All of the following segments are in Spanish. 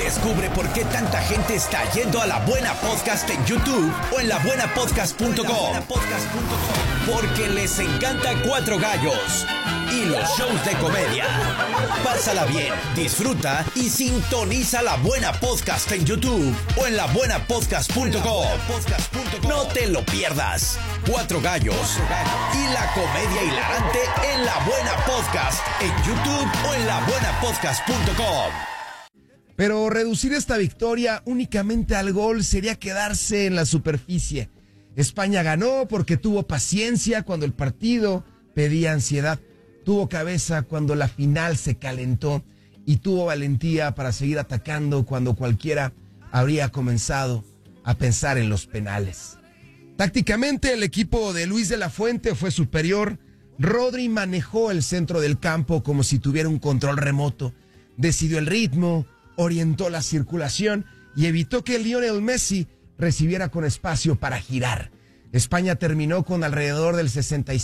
Descubre por qué tanta gente está yendo a La Buena Podcast en YouTube o en labuenapodcast.com. Porque les encanta Cuatro Gallos y los shows de comedia. Pásala bien, disfruta y sintoniza La Buena Podcast en YouTube o en labuenapodcast.com. No te lo pierdas. Cuatro Gallos y la comedia hilarante en La Buena Podcast en YouTube o en labuenapodcast.com. Pero reducir esta victoria únicamente al gol sería quedarse en la superficie. España ganó porque tuvo paciencia cuando el partido pedía ansiedad, tuvo cabeza cuando la final se calentó y tuvo valentía para seguir atacando cuando cualquiera habría comenzado a pensar en los penales. Tácticamente el equipo de Luis de la Fuente fue superior. Rodri manejó el centro del campo como si tuviera un control remoto, decidió el ritmo, orientó la circulación y evitó que Lionel Messi recibiera con espacio para girar. España terminó con alrededor del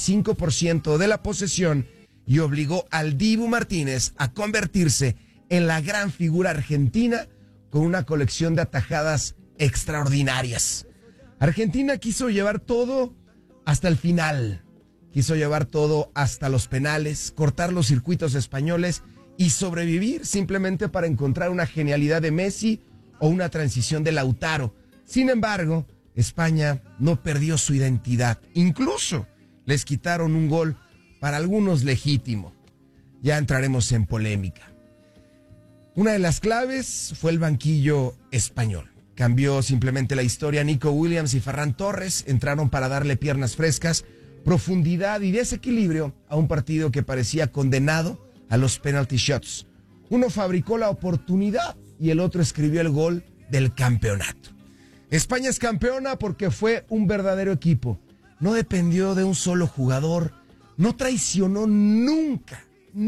65% de la posesión y obligó al Dibu Martínez a convertirse en la gran figura argentina con una colección de atajadas extraordinarias. Argentina quiso llevar todo hasta el final, quiso llevar todo hasta los penales, cortar los circuitos españoles y sobrevivir simplemente para encontrar una genialidad de Messi o una transición de Lautaro. Sin embargo, España no perdió su identidad. Incluso les quitaron un gol para algunos legítimo. Ya entraremos en polémica. Una de las claves fue el banquillo español. Cambió simplemente la historia. Nico Williams y Ferran Torres entraron para darle piernas frescas, profundidad y desequilibrio a un partido que parecía condenado a los penalty shots. Uno fabricó la oportunidad y el otro escribió el gol del campeonato. España es campeona porque fue un verdadero equipo. No dependió de un solo jugador. No traicionó nunca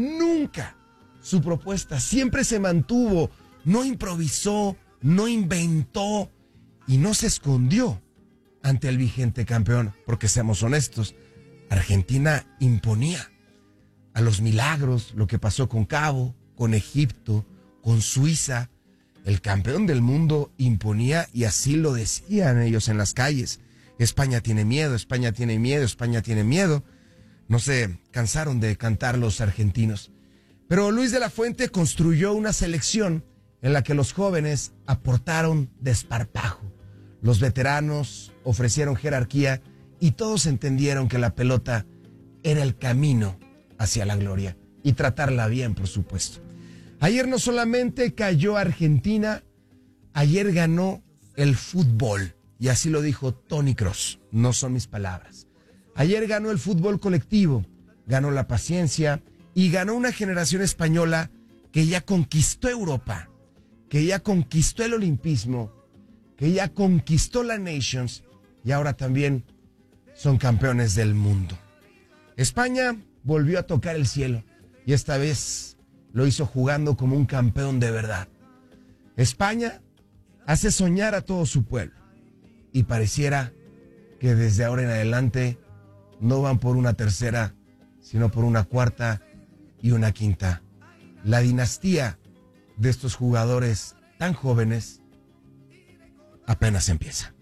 su propuesta. Siempre se mantuvo. No improvisó, no inventó y no se escondió ante el vigente campeón. Porque seamos honestos, Argentina imponía. A los milagros, lo que pasó con Cabo, con Egipto, con Suiza, el campeón del mundo imponía y así lo decían ellos en las calles. España tiene miedo, España tiene miedo, España tiene miedo. No se cansaron de cantar los argentinos. Pero Luis de la Fuente construyó una selección en la que los jóvenes aportaron desparpajo. Los veteranos ofrecieron jerarquía y todos entendieron que la pelota era el camino hacia la gloria y tratarla bien, por supuesto. Ayer no solamente cayó Argentina, ayer ganó el fútbol y así lo dijo Toni Kroos, no son mis palabras. Ayer ganó el fútbol colectivo, ganó la paciencia y ganó una generación española que ya conquistó Europa, que ya conquistó el olimpismo, que ya conquistó la Nations y ahora también son campeones del mundo. España volvió a tocar el cielo y esta vez lo hizo jugando como un campeón de verdad. España hace soñar a todo su pueblo y pareciera que desde ahora en adelante no van por una tercera, sino por una cuarta y una quinta. La dinastía de estos jugadores tan jóvenes apenas empieza.